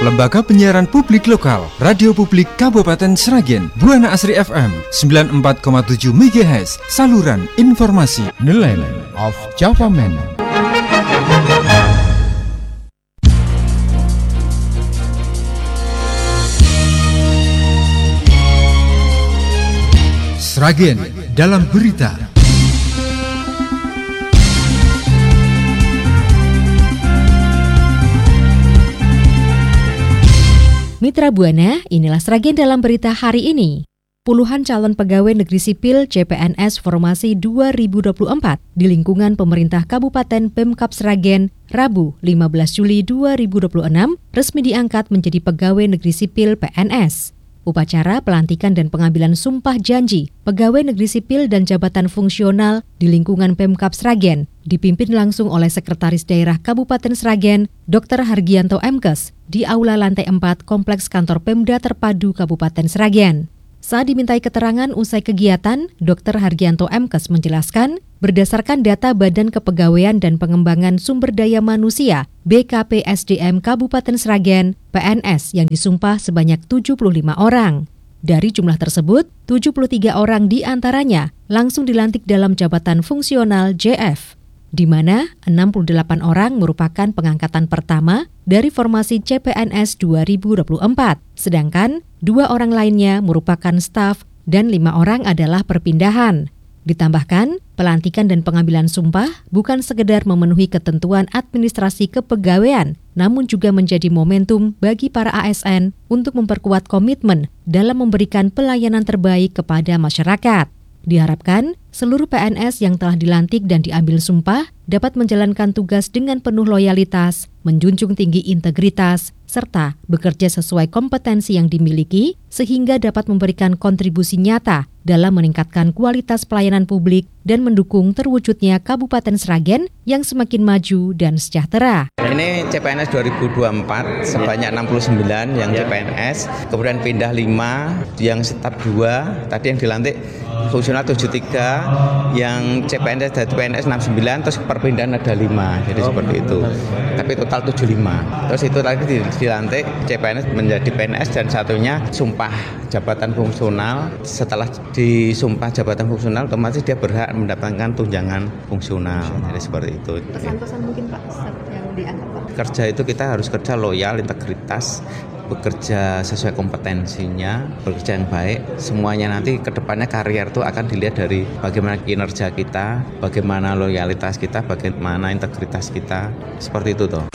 Lembaga Penyiaran Publik Lokal, Radio Publik Kabupaten Sragen, Buana Asri FM 94,7 MHz, saluran informasi Nelayan of Java Man. Sragen dalam berita. Mitra Buana, inilah Sragen dalam berita hari ini. Puluhan calon pegawai negeri sipil CPNS Formasi 2024 di lingkungan pemerintah Kabupaten Pemkab Sragen, Rabu 15 Juli 2026, resmi diangkat menjadi pegawai negeri sipil PNS. Upacara pelantikan dan pengambilan sumpah janji pegawai negeri sipil dan jabatan fungsional di lingkungan Pemkab Sragen dipimpin langsung oleh Sekretaris Daerah Kabupaten Sragen, Dr. Hargianto Mkes, di Aula Lantai 4 Kompleks Kantor Pemda Terpadu Kabupaten Sragen. Saat dimintai keterangan usai kegiatan, Dr. Hargianto Mkes menjelaskan, berdasarkan data Badan Kepegawaian dan Pengembangan Sumber Daya Manusia BKPSDM Kabupaten Sragen, PNS yang disumpah sebanyak 75 orang. Dari jumlah tersebut, 73 orang diantaranya langsung dilantik dalam jabatan fungsional JF, di mana 68 orang merupakan pengangkatan pertama dari formasi CPNS 2024, sedangkan 2 orang lainnya merupakan staf dan 5 orang adalah perpindahan. Ditambahkan, pelantikan dan pengambilan sumpah bukan sekedar memenuhi ketentuan administrasi kepegawaian, namun juga menjadi momentum bagi para ASN untuk memperkuat komitmen dalam memberikan pelayanan terbaik kepada masyarakat. Diharapkan, seluruh PNS yang telah dilantik dan diambil sumpah dapat menjalankan tugas dengan penuh loyalitas, menjunjung tinggi integritas, serta bekerja sesuai kompetensi yang dimiliki sehingga dapat memberikan kontribusi nyata dalam meningkatkan kualitas pelayanan publik dan mendukung terwujudnya Kabupaten Sragen yang semakin maju dan sejahtera. Ini CPNS 2024 sebanyak 69 yang CPNS, kemudian pindah 5, yang staf 2, tadi yang dilantik fungsional 73, yang CPNS dan PNS 69, terus perpindahan ada 5, jadi seperti itu. Tapi total 75. Terus itu tadi dilantik CPNS menjadi PNS dan satunya sumpah jabatan fungsional. Setelah disumpah jabatan fungsional, otomatis dia berhak mendapatkan tunjangan fungsional. Jadi seperti itu. Pesan-pesan mungkin Pak yang dianggap Pak. Kerja itu kita harus kerja loyal, integritas, bekerja sesuai kompetensinya, bekerja yang baik. Semuanya nanti ke depannya karier itu akan dilihat dari bagaimana kinerja kita, bagaimana loyalitas kita, bagaimana integritas kita. Seperti itu toh.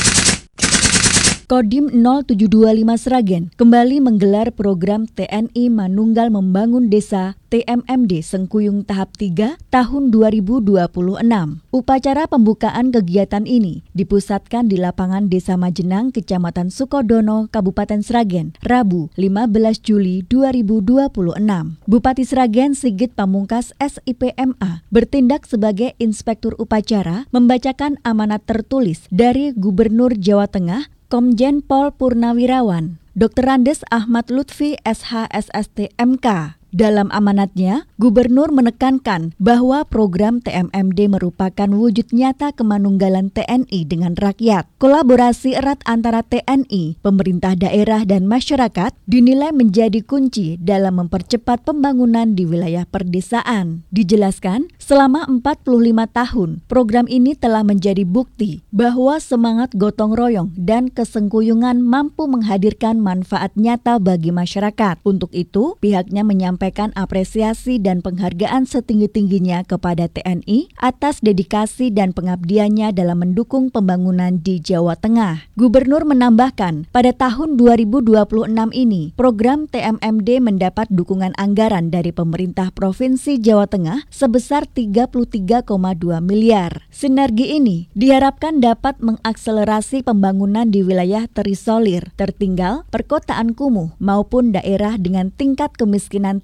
Kodim 0725 Sragen kembali menggelar program TNI Manunggal Membangun Desa TMMD Sengkuyung tahap 3 tahun 2026. Upacara pembukaan kegiatan ini dipusatkan di lapangan Desa Majenang, Kecamatan Sukodono, Kabupaten Sragen, Rabu 15 Juli 2026. Bupati Sragen Sigit Pamungkas SIPMA bertindak sebagai inspektur upacara membacakan amanat tertulis dari Gubernur Jawa Tengah Komjen Pol Purnawirawan, Dr. Andes Ahmad Lutfi SHSST MK. Dalam amanatnya, Gubernur menekankan bahwa program TMMD merupakan wujud nyata kemanunggalan TNI dengan rakyat. Kolaborasi erat antara TNI, pemerintah daerah, dan masyarakat dinilai menjadi kunci dalam mempercepat pembangunan di wilayah perdesaan. Dijelaskan, selama 45 tahun, program ini telah menjadi bukti bahwa semangat gotong royong dan kesengkuyungan mampu menghadirkan manfaat nyata bagi masyarakat. Untuk itu, pihaknya menyampaikan apresiasi dan penghargaan setinggi-tingginya kepada TNI atas dedikasi dan pengabdiannya dalam mendukung pembangunan di Jawa Tengah. Gubernur menambahkan, pada tahun 2026 ini, program TMMD mendapat dukungan anggaran dari pemerintah Provinsi Jawa Tengah sebesar 33,2 miliar. Sinergi ini diharapkan dapat mengakselerasi pembangunan di wilayah terisolir, tertinggal, perkotaan kumuh, maupun daerah dengan tingkat kemiskinan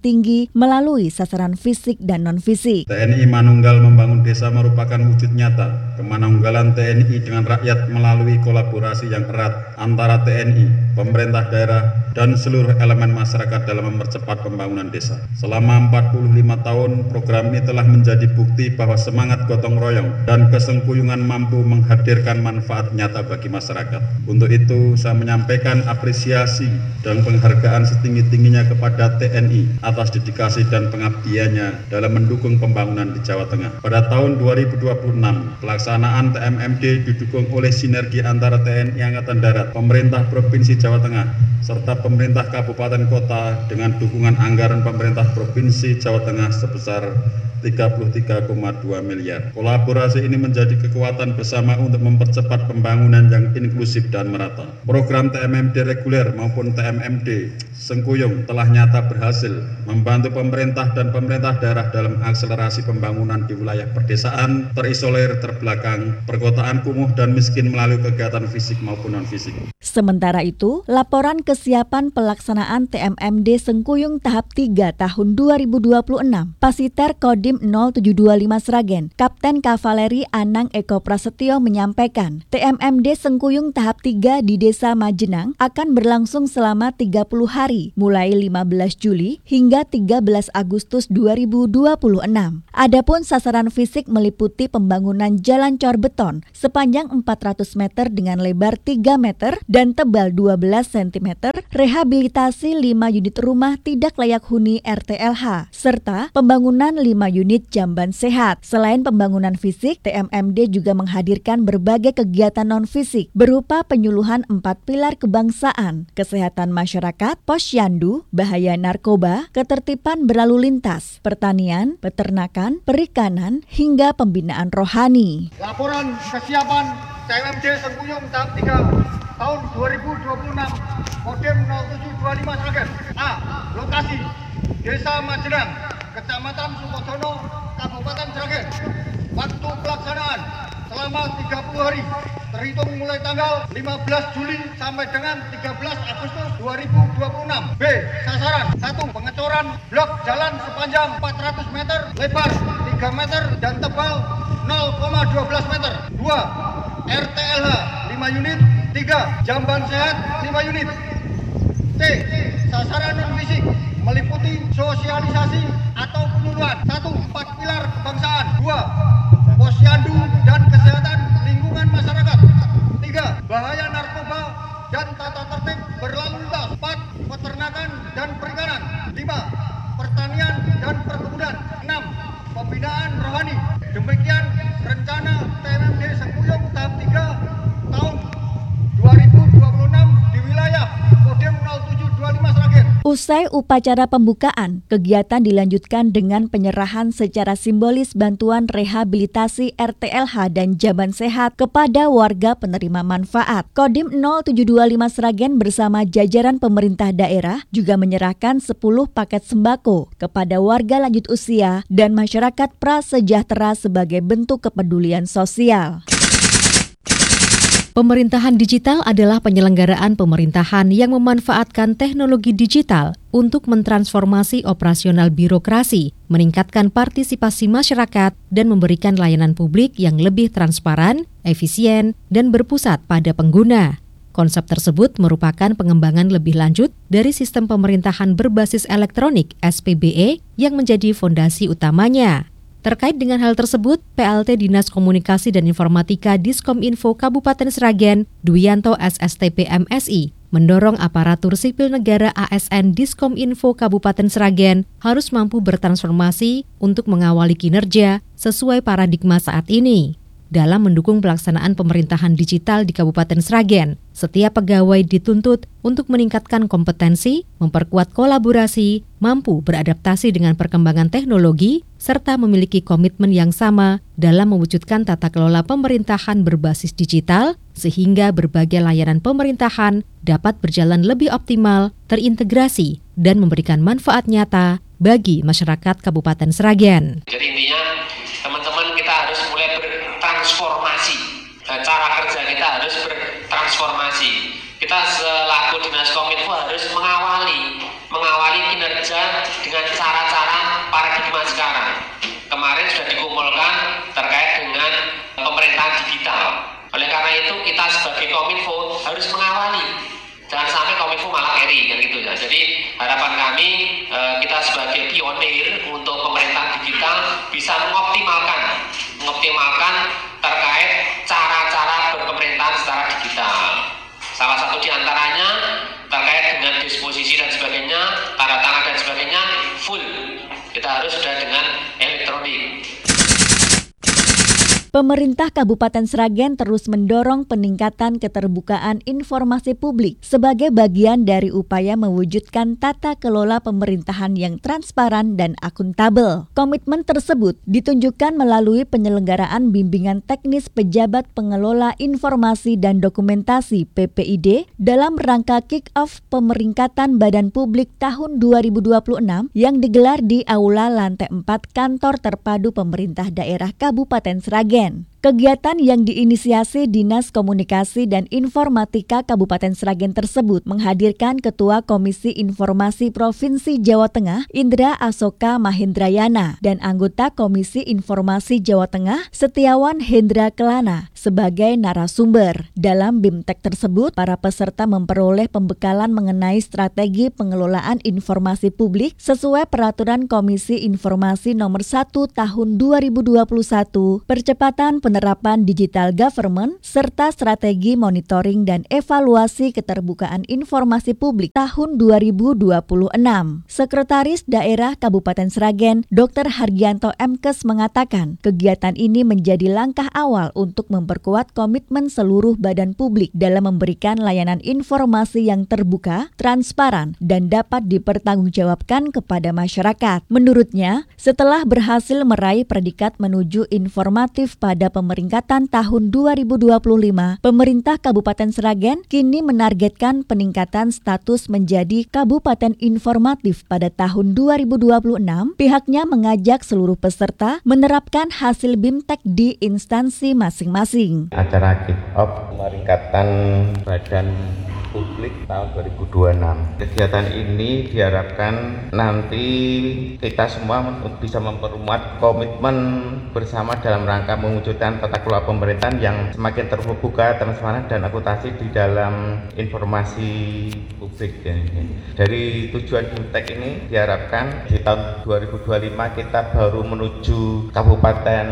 tinggi melalui sasaran fisik dan non-fisik. TNI Manunggal membangun desa merupakan wujud nyata kemanunggalan TNI dengan rakyat melalui kolaborasi yang erat antara TNI, pemerintah daerah, dan seluruh elemen masyarakat dalam mempercepat pembangunan desa. Selama 45 tahun, program ini telah menjadi bukti bahwa semangat gotong royong dan kesengkuyungan mampu menghadirkan manfaat nyata bagi masyarakat. Untuk itu, saya menyampaikan apresiasi dan penghargaan setinggi-tingginya kepada TNI atas dedikasi dan pengabdiannya dalam mendukung pembangunan di Jawa Tengah. Pada tahun 2026, pelaksanaan TMMD didukung oleh sinergi antara TNI Angkatan Darat, pemerintah Provinsi Jawa Tengah, serta pemerintah kabupaten kota dengan dukungan anggaran pemerintah Provinsi Jawa Tengah sebesar 33,2 miliar. Kolaborasi ini menjadi kekuatan bersama untuk mempercepat pembangunan yang inklusif dan merata. Program TMMD reguler maupun TMMD Sengkuyung telah nyata berhasil membantu pemerintah dan pemerintah daerah dalam akselerasi pembangunan di wilayah perdesaan, terisolir, terbelakang, perkotaan kumuh dan miskin melalui kegiatan fisik maupun non-fisik. Sementara itu, laporan kesiapan pelaksanaan TMMD Sengkuyung tahap 3 tahun 2026, Pasiter Kodim 0725 Sragen, Kapten Kavaleri Anang Eko Prasetyo menyampaikan, TMMD Sengkuyung tahap 3 di Desa Majenang akan berlangsung selama 30 hari, mulai 15 Juli hingga 13 Agustus 2026. Adapun sasaran fisik meliputi pembangunan jalan cor beton sepanjang 400 meter dengan lebar 3 meter dan tebal 12 cm, rehabilitasi 5 unit rumah tidak layak huni RTLH, serta pembangunan 5 unit jamban sehat. Selain pembangunan fisik, TMMD juga menghadirkan berbagai kegiatan non-fisik berupa penyuluhan 4 pilar kebangsaan, kesehatan masyarakat, posyandu, bahaya narkoba, ketertiban berlalu lintas, pertanian, peternakan, perikanan, hingga pembinaan rohani. Laporan kesiapan TMMD Sengkuyung tahap 3 tahun 2026, Kodim 0725 Sragen. A. Lokasi Desa Majenang, Kecamatan Sukodono, Kabupaten Sragen. Waktu pelaksanaan selama 30 hari terhitung mulai tanggal 15 Juli sampai dengan 13 Agustus 2026. B. Sasaran 1. Pengecoran blok jalan sepanjang 400 meter, lebar 3 meter dan tebal 0,12 meter. 2. RTLH 5 unit. 3. Jamban sehat 5 unit. C. Sasaran non-fisik meliputi sosialisasi atau penyuluhan. 1. 4 pilar kebangsaan. 2. Posyandu dan kesehatan lingkungan masyarakat. 3. Bahaya narkoba dan tata tertib berlalu lintas. 4. Peternakan dan perikanan. 5. Pertanian dan perkebunan. 6. Pembinaan rohani. Demikian rencana TMMD Sengkuyung tahap 3 tahun 2026 di wilayah Kodim 0725 Sragen. Usai upacara pembukaan, kegiatan dilanjutkan dengan penyerahan secara simbolis bantuan rehabilitasi RTLH dan jamban sehat kepada warga penerima manfaat. Kodim 0725 Sragen bersama jajaran pemerintah daerah juga menyerahkan 10 paket sembako kepada warga lanjut usia dan masyarakat prasejahtera sebagai bentuk kepedulian sosial. Pemerintahan digital adalah penyelenggaraan pemerintahan yang memanfaatkan teknologi digital untuk mentransformasi operasional birokrasi, meningkatkan partisipasi masyarakat, dan memberikan layanan publik yang lebih transparan, efisien, dan berpusat pada pengguna. Konsep tersebut merupakan pengembangan lebih lanjut dari sistem pemerintahan berbasis elektronik (SPBE) yang menjadi fondasi utamanya. Terkait dengan hal tersebut, PLT Dinas Komunikasi dan Informatika Diskominfo Kabupaten Sragen, Duyanto SSTP MSI, mendorong aparatur sipil negara ASN Diskominfo Kabupaten Sragen harus mampu bertransformasi untuk mengawali kinerja sesuai paradigma saat ini. Dalam mendukung pelaksanaan pemerintahan digital di Kabupaten Sragen, setiap pegawai dituntut untuk meningkatkan kompetensi, memperkuat kolaborasi, mampu beradaptasi dengan perkembangan teknologi, serta memiliki komitmen yang sama dalam mewujudkan tata kelola pemerintahan berbasis digital, sehingga berbagai layanan pemerintahan dapat berjalan lebih optimal, terintegrasi, dan memberikan manfaat nyata bagi masyarakat Kabupaten Sragen. Jadi intinya teman-teman kita harus mulai bertransformasi. Cara kerja kita harus bertransformasi. Kita selaku Dinas Kominfo harus mengawali kinerja dengan cara-cara paradigma sekarang. Kemarin sudah dikumpulkan terkait dengan pemerintahan digital. Oleh karena itu kita sebagai Kominfo harus mengawali. Jangan sampai Kominfo malah carry kan gitu ya. Jadi harapan kami kita sebagai pionir untuk pemerintahan digital bisa mengoptimalkan terkait cara-cara berpemerintahan secara digital. Salah satu diantaranya terkait dengan disposisi dan sebagainya, tanda tangan dan sebagainya full. Kita harus sudah dengan elektronik. Pemerintah Kabupaten Sragen terus mendorong peningkatan keterbukaan informasi publik sebagai bagian dari upaya mewujudkan tata kelola pemerintahan yang transparan dan akuntabel. Komitmen tersebut ditunjukkan melalui penyelenggaraan bimbingan teknis pejabat pengelola informasi dan dokumentasi (PPID) dalam rangka kick-off pemeringkatan Badan Publik tahun 2026 yang digelar di Aula Lantai 4 Kantor Terpadu Pemerintah Daerah Kabupaten Sragen. Kegiatan yang diinisiasi Dinas Komunikasi dan Informatika Kabupaten Sragen tersebut menghadirkan Ketua Komisi Informasi Provinsi Jawa Tengah Indra Asoka Mahendrayana dan anggota Komisi Informasi Jawa Tengah Setiawan Hendra Kelana sebagai narasumber. Dalam BIMTEK tersebut, para peserta memperoleh pembekalan mengenai strategi pengelolaan informasi publik sesuai Peraturan Komisi Informasi Nomor 1 Tahun 2021, percepatan penerapan digital government, serta strategi monitoring dan evaluasi keterbukaan informasi publik tahun 2026. Sekretaris Daerah Kabupaten Sragen, Dr. Hargianto Mkes mengatakan, kegiatan ini menjadi langkah awal untuk memperkuat komitmen seluruh badan publik dalam memberikan layanan informasi yang terbuka, transparan, dan dapat dipertanggungjawabkan kepada masyarakat. Menurutnya, setelah berhasil meraih predikat menuju informatif pada pemeringkatan tahun 2025, pemerintah Kabupaten Sragen kini menargetkan peningkatan status menjadi Kabupaten Informatif pada tahun 2026. Pihaknya mengajak seluruh peserta menerapkan hasil BIMTEK di instansi masing-masing. Acara kick-off pemeringkatan Badan Publik tahun 2026. Kegiatan ini diharapkan nanti kita semua bisa memperkuat komitmen bersama dalam rangka mewujudkan tata kelola pemerintahan yang semakin terbuka, transparan, dan akuntabel di dalam informasi publik. Dari tujuan BIMTEK ini diharapkan di tahun 2025 kita baru menuju Kabupaten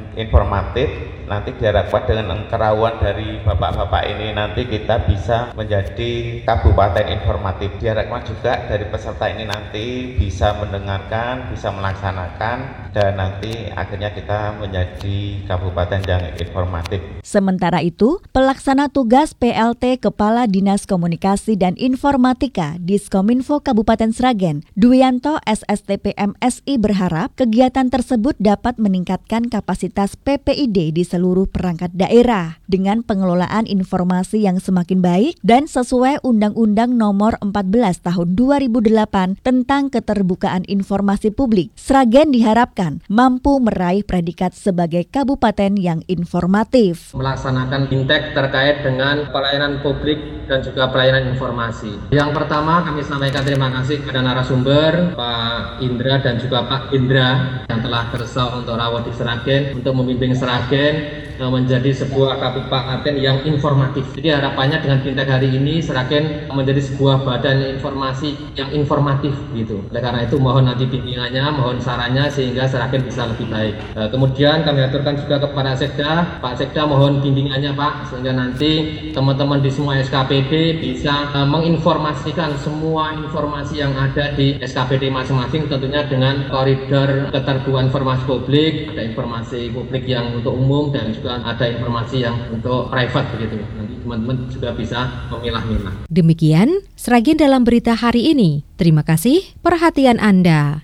Informatif. Nanti diharapkan dengan kerawan dari bapak-bapak ini nanti kita bisa menjadi Kabupaten Informatif. Diharapkan juga dari peserta ini nanti bisa mendengarkan, bisa melaksanakan, dan nanti akhirnya kita menjadi Kabupaten yang informatif. Sementara itu, pelaksana tugas PLT Kepala Dinas Komunikasi dan Informatika Diskominfo Kabupaten Sragen, Duyanto SSTP MSI berharap kegiatan tersebut dapat meningkatkan kapasitas PPID di seluruh perangkat daerah dengan pengelolaan informasi yang semakin baik dan sesuai Undang-Undang Nomor 14 Tahun 2008 tentang Keterbukaan Informasi Publik. Sragen diharapkan mampu meraih predikat sebagai kabupaten yang informatif. Melaksanakan BIMTEK terkait dengan pelayanan publik dan juga pelayanan informasi. Yang pertama, kami sampaikan terima kasih kepada narasumber Pak Indra dan juga Pak Indra yang telah bersedia untuk rawat di Sragen untuk membimbing Sragen menjadi sebuah kabupaten yang informatif. Jadi harapannya dengan BIMTEK hari ini Sragen menjadi sebuah badan informasi yang informatif gitu. Oleh karena itu mohon nanti bimbingannya, mohon sarannya sehingga Sragen bisa lebih baik. Kemudian kami aturkan juga kepada Sekda, Pak Sekda mohon bimbingannya Pak sehingga nanti teman-teman di semua SKPD bisa menginformasikan semua informasi yang ada di SKPD masing-masing, tentunya dengan koridor keterbukaan informasi publik, ada informasi publik yang untuk umum dan juga ada informasi yang untuk private begitu. Nanti teman-teman juga bisa memilah-milah. Demikian Sragen dalam berita hari ini. Terima kasih perhatian Anda.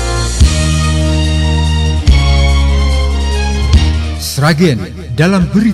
Sragen dalam berita